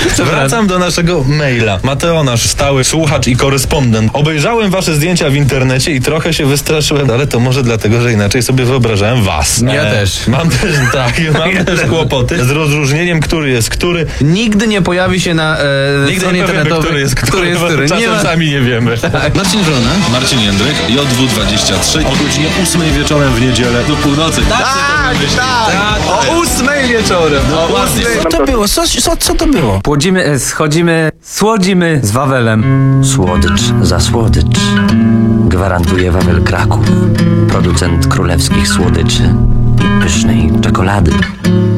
Wracam do naszego maila. Mateo, nasz stały słuchacz i korespondent. Obejrzałem wasze zdjęcia w internecie i trochę się wystraszyłem, ale to może dlatego, że inaczej sobie wyobrażałem was. Ja też. Mam też kłopoty z rozróżnieniem, który jest który. Nigdy nie pojawi się na stronie internetowej, który jest który. Czasem sami nie wiemy. Tak. Marcin Żona. Marcin Jędryk, JW23 o godzinie 8 wieczorem w niedzielę do północy. Tak. O 8 wieczorem. Dokładnie. Co to było? Co to było? Słodzimy z Wawelem. Słodycz za słodycz. Gwarantuje Wawel Kraków. Producent królewskich słodyczy i pysznej czekolady.